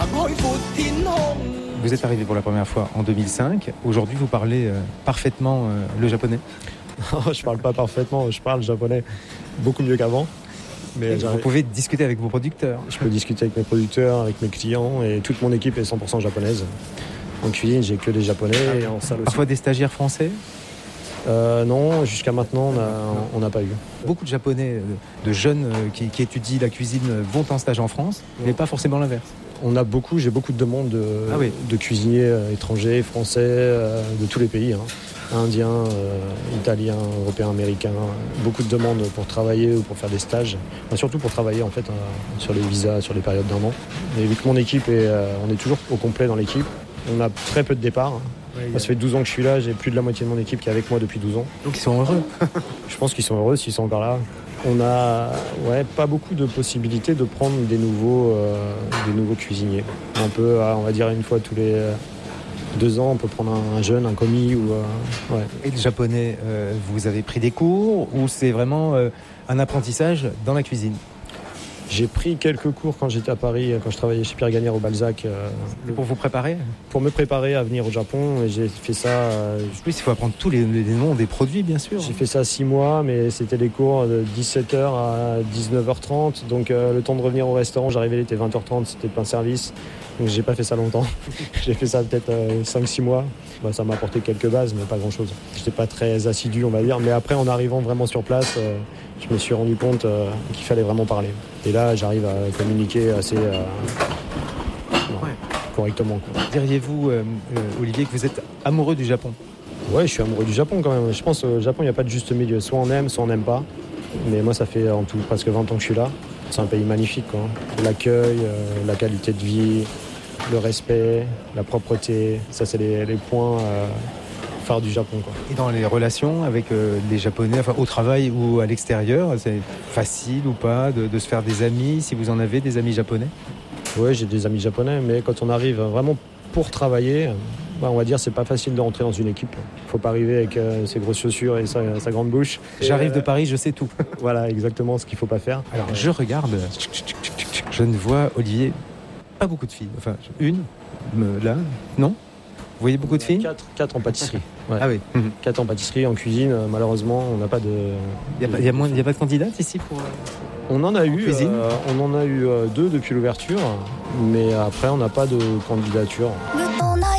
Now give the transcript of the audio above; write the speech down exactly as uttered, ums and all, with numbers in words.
Vous êtes arrivé pour la première fois en deux mille cinq. Aujourd'hui, vous parlez euh, parfaitement euh, le japonais. Je parle pas parfaitement, je parle japonais beaucoup mieux qu'avant. Mais vous pouvez discuter avec vos producteurs. Je peux discuter avec mes producteurs, avec mes clients, et toute mon équipe est cent pour cent japonaise. En cuisine, j'ai que des japonais, ah, et en salle aussi. Parfois des stagiaires français euh, Non, jusqu'à maintenant, on n'a pas eu. Beaucoup de japonais, de jeunes qui, qui étudient la cuisine vont en stage en France, mais pas forcément l'inverse. On a beaucoup, j'ai beaucoup de demandes de, ah oui. de cuisiniers euh, étrangers, français, euh, de tous les pays, hein. Indiens, euh, Italiens, Européens, Américains. Beaucoup de demandes pour travailler ou pour faire des stages. Enfin, surtout pour travailler en fait euh, sur les visas, sur les périodes d'un an. Et vu que mon équipe est, euh, on est toujours au complet dans l'équipe, on a très peu de départs. Oui, moi, ça fait douze ans que je suis là, j'ai plus de la moitié de mon équipe qui est avec moi depuis douze ans. Donc ils sont heureux. Je pense qu'ils sont heureux s'ils sont encore là. On a ouais, pas beaucoup de possibilités de prendre des nouveaux, euh, des nouveaux cuisiniers. On peut, on va dire une fois tous les euh, deux ans, on peut prendre un, un jeune, un commis. Ou, euh, ouais. Et le japonais, euh, vous avez pris des cours ou c'est vraiment euh, un apprentissage dans la cuisine ? J'ai pris quelques cours quand j'étais à Paris, quand je travaillais chez Pierre Gagnère au Balzac. Euh, pour vous préparer ? Pour me préparer à venir au Japon. Et j'ai fait ça... Euh, oui, il faut apprendre tous les, les noms des produits, bien sûr. J'ai fait ça six mois, mais c'était des cours de dix-sept heures à dix-neuf heures trente. Donc euh, le temps de revenir au restaurant, j'arrivais, il était vingt heures trente, c'était plein service. Donc j'ai pas fait ça longtemps. J'ai fait ça peut-être euh, cinq six mois. Bah, ça m'a apporté quelques bases, mais pas grand-chose. J'étais pas très assidu, on va dire. Mais après, en arrivant vraiment sur place, euh, je me suis rendu compte euh, qu'il fallait vraiment parler. Et là, j'arrive à communiquer assez euh, ouais. correctement. Quoi. Diriez-vous, euh, euh, Olivier, que vous êtes amoureux du Japon ? Ouais, je suis amoureux du Japon quand même. Je pense qu'au Japon, il n'y a pas de juste milieu. Soit on aime, soit on n'aime pas. Mais moi, ça fait en tout presque vingt ans que je suis là. C'est un pays magnifique, quoi. L'accueil, euh, la qualité de vie, le respect, la propreté, ça c'est les, les points euh, phares du Japon, quoi. Et dans les relations avec euh, les Japonais, enfin, au travail ou à l'extérieur, c'est facile ou pas de, de se faire des amis, si vous en avez des amis japonais ? Oui, j'ai des amis japonais, mais quand on arrive vraiment pour travailler, bah, on va dire c'est pas facile de rentrer dans une équipe. Il faut pas arriver avec euh, ses grosses chaussures et sa, sa grande bouche. J'arrive et, de Paris, je sais tout. Voilà, exactement ce qu'il faut pas faire. Alors je regarde, je ne vois, Olivier, pas beaucoup de filles. Enfin, une, là, non ? Vous voyez beaucoup de filles ? Quatre, quatre en pâtisserie. Ouais. Ah oui. Quatre en pâtisserie, en cuisine, malheureusement, on n'a pas de... Il n'y a, a, a pas de candidates ici pour... On en a en eu, euh, on en a eu euh, deux depuis l'ouverture, mais après on n'a pas de candidature.